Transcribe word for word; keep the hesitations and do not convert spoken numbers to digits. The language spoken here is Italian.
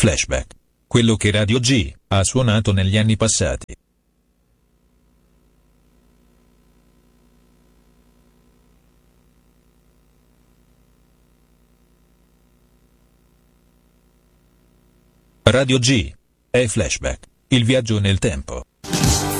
Flashback. Quello che Radio G ha suonato negli anni passati. Radio G è Flashback, il viaggio nel tempo.